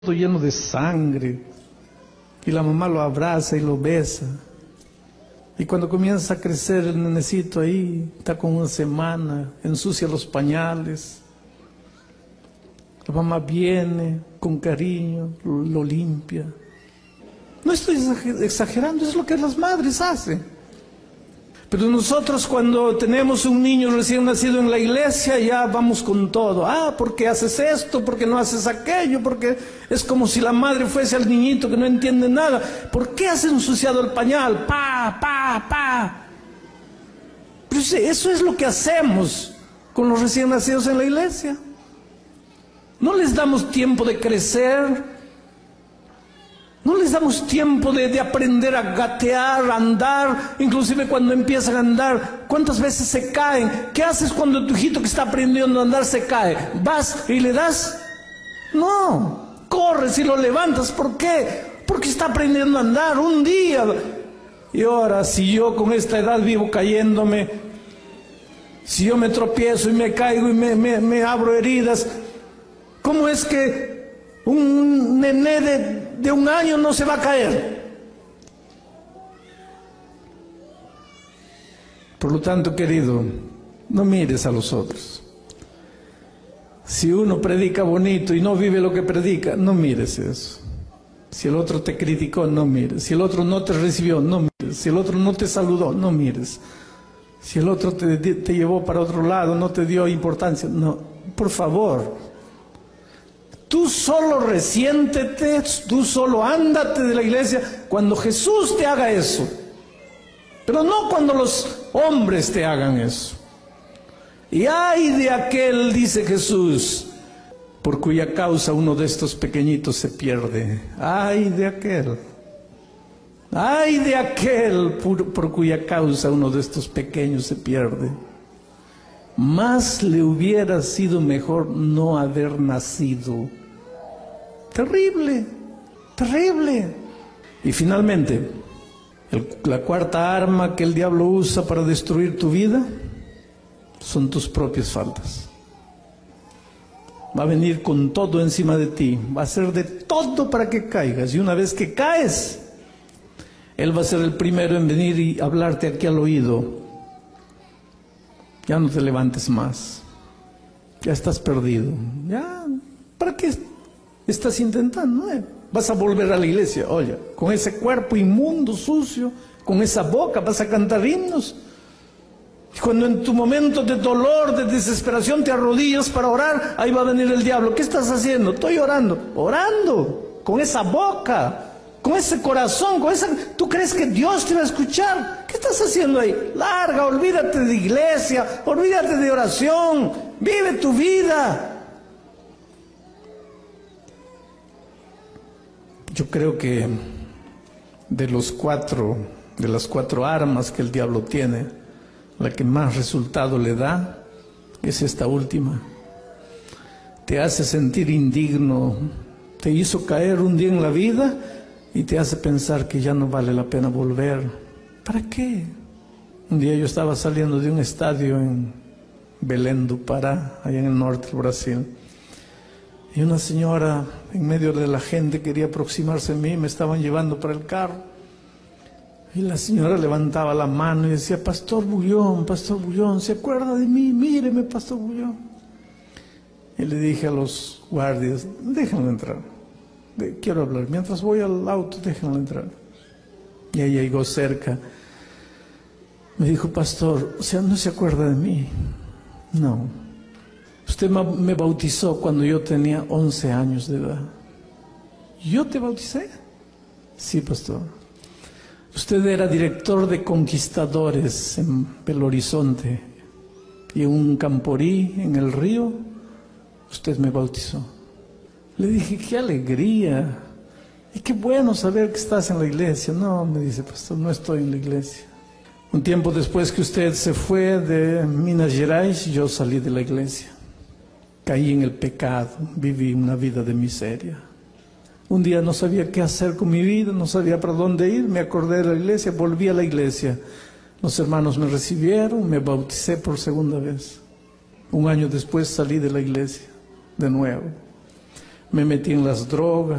todo lleno de sangre, y la mamá lo abraza y lo besa. Y cuando comienza a crecer el nenecito ahí, está con una semana, ensucia los pañales. La mamá viene con cariño, lo limpia. No estoy exagerando, es lo que las madres hacen. Pero nosotros cuando tenemos un niño recién nacido en la iglesia, ya vamos con todo. Ah, ¿por qué haces esto? ¿Por qué no haces aquello? Porque es como si la madre fuese al niñito que no entiende nada. ¿Por qué has ensuciado el pañal? Pa. Pero eso es lo que hacemos con los recién nacidos en la iglesia. No les damos tiempo de crecer. No les damos tiempo de aprender a gatear, a andar, inclusive cuando empiezan a andar. ¿Cuántas veces se caen? ¿Qué haces cuando tu hijito que está aprendiendo a andar se cae? ¿Vas y le das? No, corres y lo levantas. ¿Por qué? Porque está aprendiendo a andar un día. Y ahora, si yo con esta edad vivo cayéndome, si yo me tropiezo y me caigo y me abro heridas, ¿cómo es que un nené de 1 año no se va a caer? Por lo tanto, querido, no mires a los otros. Si uno predica bonito y no vive lo que predica, no mires eso. Si el otro te criticó, no mires. Si el otro no te recibió, no mires. Si el otro no te saludó, no mires. Si el otro te llevó para otro lado, no te dio importancia, no. Por favor. Tú solo resiéntete, tú solo ándate de la iglesia cuando Jesús te haga eso. Pero no cuando los hombres te hagan eso. Y ay de aquel, dice Jesús, por cuya causa uno de estos pequeñitos se pierde. Ay de aquel. Ay de aquel por cuya causa uno de estos pequeños se pierde. Más le hubiera sido mejor no haber nacido. Terrible, terrible. Y finalmente, la cuarta arma que el diablo usa para destruir tu vida son tus propias faltas. Va a venir con todo encima de ti, va a hacer de todo para que caigas. Y una vez que caes, él va a ser el primero en venir y hablarte aquí al oído. Ya no te levantes más, ya estás perdido. Ya, ¿para qué estás intentando? Vas a volver a la iglesia, oye, con ese cuerpo inmundo, sucio, con esa boca vas a cantar himnos. Y cuando en tu momento de dolor, de desesperación te arrodillas para orar, ahí va a venir el diablo. ¿Qué estás haciendo? Estoy orando, con esa boca, con ese corazón, ¿tú crees que Dios te va a escuchar? ¿Qué estás haciendo ahí? Larga, olvídate de iglesia, olvídate de oración, vive tu vida. Yo creo que de las 4 armas que el diablo tiene, la que más resultado le da es esta última. Te hace sentir indigno, te hizo caer un día en la vida y te hace pensar que ya no vale la pena volver. ¿Para qué? Un día yo estaba saliendo de un estadio en Belém do Pará, allá en el norte del Brasil. Y una señora en medio de la gente quería aproximarse a mí, me estaban llevando para el carro. Y la señora levantaba la mano y decía, Pastor Bullón, ¿se acuerda de mí? Míreme, Pastor Bullón. Y le dije a los guardias, déjenlo entrar. Quiero hablar, mientras voy al auto, déjenlo entrar. Y ella llegó cerca. Me dijo, Pastor, ¿no se acuerda de mí? No. Usted me bautizó cuando yo tenía 11 años de edad. ¿Yo te bauticé? Sí, pastor. Usted era director de conquistadores en Belo Horizonte y en un camporí en el río, usted me bautizó. Le dije, qué alegría y qué bueno saber que estás en la iglesia. No, me dice, pastor, no estoy en la iglesia. Un tiempo después que usted se fue de Minas Gerais, yo salí de la iglesia. Caí en el pecado, viví una vida de miseria. Un día no sabía qué hacer con mi vida, no sabía para dónde ir, me acordé de la iglesia, volví a la iglesia. Los hermanos me recibieron, me bauticé por segunda vez. 1 año después salí de la iglesia, de nuevo. me metí en las drogas.